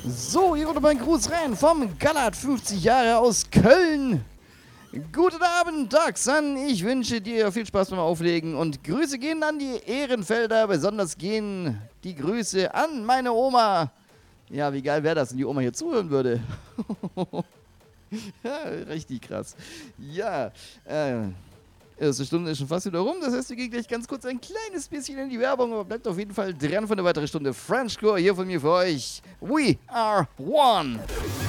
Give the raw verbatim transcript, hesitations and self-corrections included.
So, hier kommt mein Gruß rein vom Gallert, fünfzig Jahre aus Köln. Guten Abend, Daxan. Ich wünsche dir viel Spaß beim Auflegen und Grüße gehen an die Ehrenfelder. Besonders gehen die Grüße an meine Oma. Ja, wie geil wäre das, wenn die Oma hier zuhören würde. Ja, richtig krass. Ja, äh, erste Stunde ist schon fast wieder rum. Das heißt, wir gehen gleich ganz kurz ein kleines bisschen in die Werbung, aber bleibt auf jeden Fall dran für eine weitere Stunde Frenchcore hier von mir für euch. We are one.